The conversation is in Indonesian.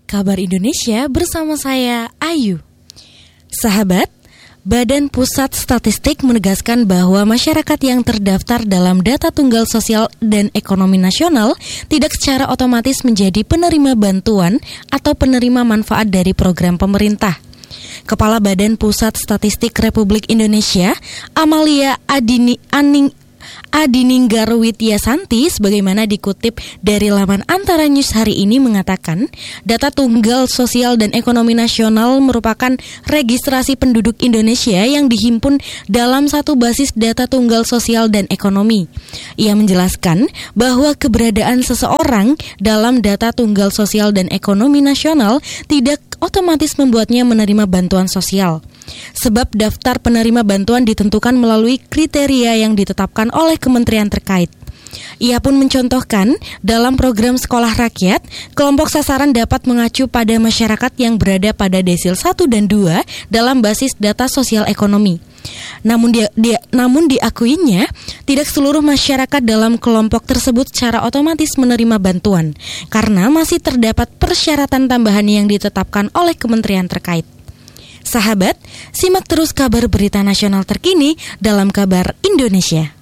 Kabar Indonesia bersama saya, Ayu. Sahabat, Badan Pusat Statistik menegaskan bahwa masyarakat yang terdaftar dalam Data Tunggal Sosial dan Ekonomi Nasional tidak secara otomatis menjadi penerima bantuan atau penerima manfaat dari program pemerintah. Kepala Badan Pusat Statistik Republik Indonesia, Amalia Adininggar Wityasanti, sebagaimana dikutip dari laman Antara News hari ini, mengatakan data tunggal sosial dan ekonomi nasional merupakan registrasi penduduk Indonesia yang dihimpun dalam satu basis data tunggal sosial dan ekonomi. Ia menjelaskan bahwa keberadaan seseorang dalam data tunggal sosial dan ekonomi nasional tidak otomatis membuatnya menerima bantuan sosial. Sebab daftar penerima bantuan ditentukan melalui kriteria yang ditetapkan oleh kementerian terkait. Ia pun mencontohkan, dalam program sekolah rakyat, kelompok sasaran dapat mengacu pada masyarakat yang berada pada desil 1 dan 2 dalam basis data sosial ekonomi. Namun diakuinya, tidak seluruh masyarakat dalam kelompok tersebut secara otomatis menerima bantuan, karena masih terdapat persyaratan tambahan yang ditetapkan oleh kementerian terkait. Sahabat, simak terus kabar berita nasional terkini dalam Kabar Indonesia.